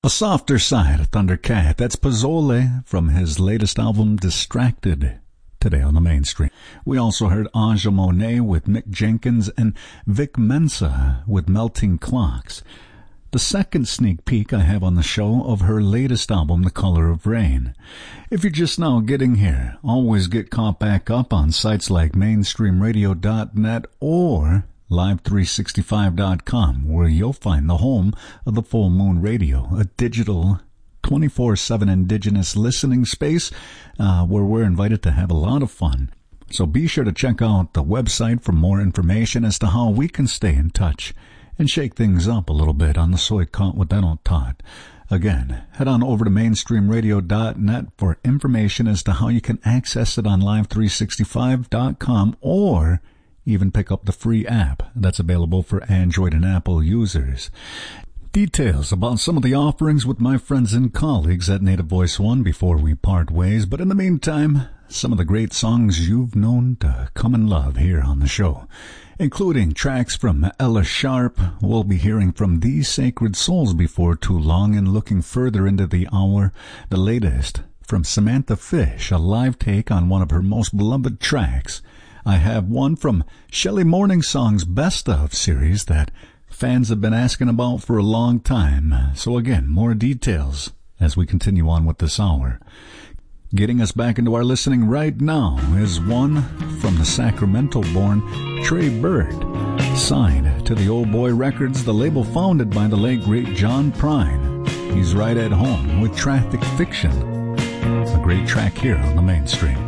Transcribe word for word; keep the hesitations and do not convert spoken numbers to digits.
A softer side of Thundercat. That's Pozzole from his latest album, Distracted, today on the mainstream. We also heard Aja Monet with Mick Jenkins and Vic Mensa with Melting Clocks. The second sneak peek I have on the show of her latest album, The Color of Rain. If you're just now getting here, always get caught back up on sites like mainstream radio dot net or live three sixty-five dot com, where you'll find the home of the Full Moon Radio, a digital twenty-four seven indigenous listening space uh, where we're invited to have a lot of fun. So be sure to check out the website for more information as to how we can stay in touch and shake things up a little bit on the Soy Continental Tot. Again, head on over to mainstream radio dot net for information as to how you can access it on live three sixty-five dot com or even pick up the free app that's available for Android and Apple users. Details about some of the offerings with my friends and colleagues at Native Voice One before we part ways. But in the meantime, some of the great songs you've known to come and love here on the show, including tracks from Ella Sharp. We'll be hearing from These Sacred Souls before too long, and looking further into the hour, the latest from Samantha Fish, a live take on one of her most beloved tracks. I have one from Shelley Morningsong's Best Of series that fans have been asking about for a long time. So again, more details as we continue on with this hour. Getting us back into our listening right now is one from the Sacramento-born Trey Bird, signed to the Old Boy Records, the label founded by the late great John Prine. He's right at home with Traffic Fiction, a great track here on the mainstream.